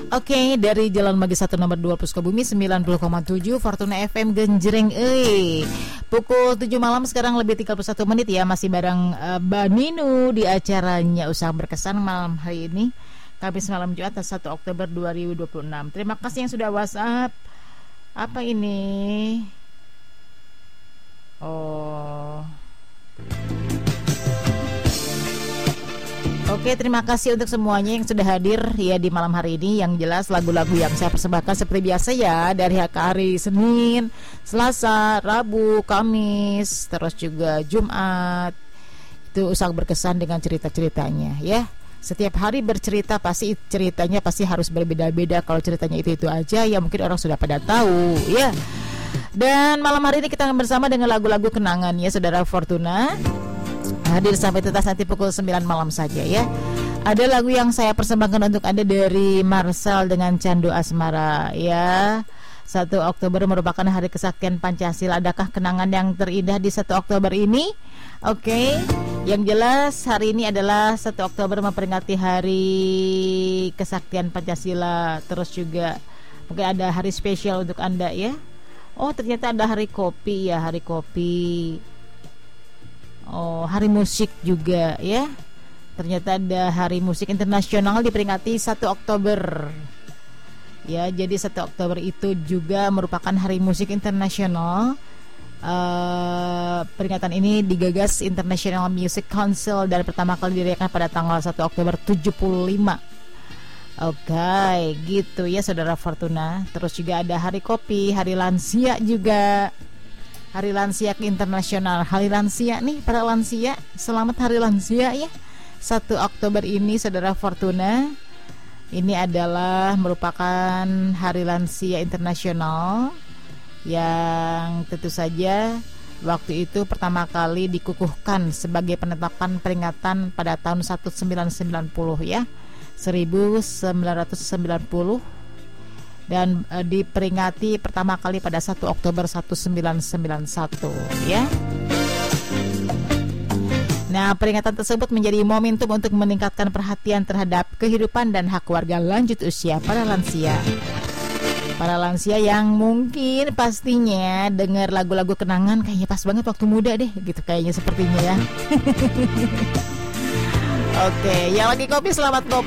Oke, dari Jalan Magi 1 nomor 20 Sukabumi 90,7 Fortuna FM Genjreng. Pukul 7 malam sekarang lebih 31 menit ya. Masih bareng Baninu di acaranya Usaha Berkesan malam hari ini, Kamis malam Jumat 1 Oktober 2026. Terima kasih yang sudah WhatsApp. Apa ini? Oh. Oke, terima kasih untuk semuanya yang sudah hadir ya di malam hari ini. Yang jelas lagu-lagu yang saya persembahkan seperti biasa ya, dari hari Senin, Selasa, Rabu, Kamis, terus juga Jumat. Itu Usaha Berkesan dengan cerita-ceritanya ya. Setiap hari bercerita, pasti ceritanya pasti harus berbeda-beda. Kalau ceritanya itu aja ya mungkin orang sudah pada tahu ya. Dan malam hari ini kita akan bersama dengan lagu-lagu kenangan ya, Saudara Fortuna. Hadir sampai tuntas nanti pukul 9 malam saja ya. Ada lagu yang saya persembahkan untuk Anda dari Marcel dengan Candu Asmara ya. 1 Oktober merupakan hari kesaktian Pancasila. Adakah kenangan yang terindah di 1 Oktober ini? Oke. Yang jelas hari ini adalah 1 Oktober memperingati hari kesaktian Pancasila. Terus juga mungkin ada hari spesial untuk Anda ya. Oh, ternyata ada hari kopi ya, hari kopi. Oh, hari musik juga ya. Ternyata ada hari musik internasional diperingati 1 Oktober. Ya, jadi 1 Oktober itu juga merupakan hari musik internasional. Peringatan ini digagas International Music Council dan pertama kali dirayakan pada tanggal 1 Oktober 75. Oke, gitu ya Saudara Fortuna. Terus juga ada hari kopi, hari lansia juga. Hari lansia internasional. Hari lansia nih, para lansia, selamat hari lansia ya. 1 Oktober ini Saudara Fortuna, ini adalah merupakan hari lansia internasional yang tentu saja waktu itu pertama kali dikukuhkan sebagai penetapan peringatan pada tahun 1990 ya, 1990, dan diperingati pertama kali pada 1 Oktober 1991 ya. Nah, peringatan tersebut menjadi momentum untuk meningkatkan perhatian terhadap kehidupan dan hak warga lanjut usia para lansia. Para lansia yang mungkin pastinya dengar lagu-lagu kenangan kayaknya pas banget waktu muda deh, gitu kayaknya sepertinya ya. Oke, yang lagi kopi selamat kopi.